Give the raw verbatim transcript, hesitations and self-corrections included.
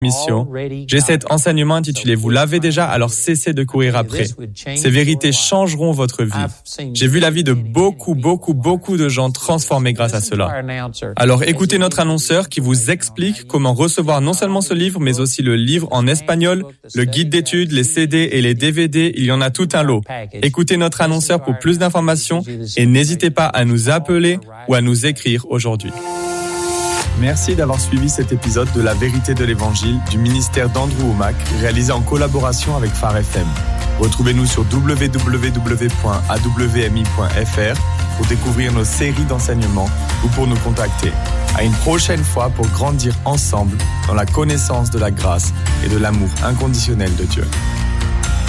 mission. J'ai cet enseignement intitulé « Vous l'avez déjà, alors cessez de courir après ». Ces vérités changeront votre vie. J'ai vu la vie de beaucoup, beaucoup, beaucoup de gens transformés grâce à cela. Alors écoutez notre annonceur qui vous explique comment recevoir non seulement ce livre, mais aussi le livre en espagnol, le guide d'études, les C D et les D V D. Il y en a tout un lot. Écoutez notre annonceur pour plus d'informations et n'hésitez pas à nous appeler ou à nous écrire aujourd'hui. Merci d'avoir suivi cet épisode de La Vérité de l'Évangile du ministère d'Andrew Wommack, réalisé en collaboration avec Phare F M. Retrouvez-nous sur w w w point a w m i point f r pour découvrir nos séries d'enseignements ou pour nous contacter. À une prochaine fois pour grandir ensemble dans la connaissance de la grâce et de l'amour inconditionnel de Dieu.